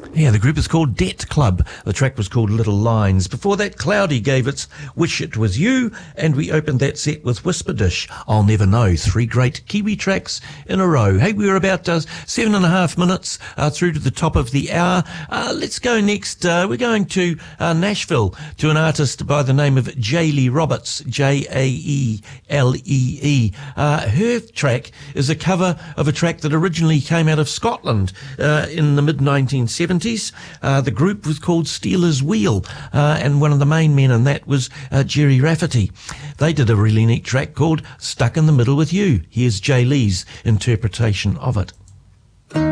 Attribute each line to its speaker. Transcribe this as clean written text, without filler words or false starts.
Speaker 1: Yeah, the group is called Debt Club. The track was called Little Lines. Before that, Cloudy gave its Wish It Was You, and we opened that set with Whisper Dish, I'll Never Know. 3 great Kiwi tracks in a row. Hey, we're about 7.5 minutes through to the top of the hour. Let's go next. We're going to Nashville, to an artist by the name of Jaelee Roberts, Jaelee. Her track is a cover of a track that originally came out of Scotland in the mid-1970s. The group was called Steelers Wheel, and one of the main men in that was Jerry Rafferty. They did a really neat track called Stuck in the Middle with You. Here's Jaelee's interpretation of it.